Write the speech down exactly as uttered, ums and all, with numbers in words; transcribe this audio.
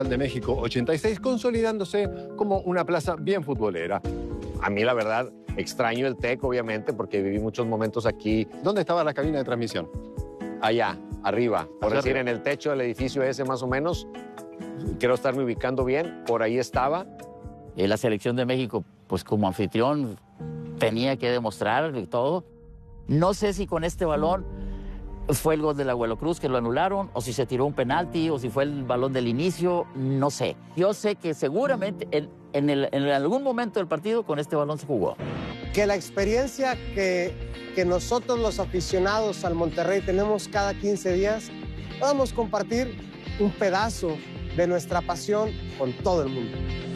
de México ochenta y seis, consolidándose como una plaza bien futbolera. A mí, la verdad, extraño el T E C, obviamente, porque viví muchos momentos aquí. ¿Dónde estaba la cabina de transmisión? Allá, arriba. Por Allá decir, arriba. en el techo del edificio ese, más o menos. Quiero estarme ubicando bien. Por ahí estaba. Eh, la selección de México, pues como anfitrión, tenía que demostrar y todo. No sé si con este balón fue el gol del Abuelo Cruz que lo anularon, o si se tiró un penalti, o si fue el balón del inicio, no sé. Yo sé que seguramente en, en, el, en algún momento del partido con este balón se jugó. Que la experiencia que, que nosotros los aficionados al Monterrey tenemos cada quince días, podamos compartir un pedazo de nuestra pasión con todo el mundo.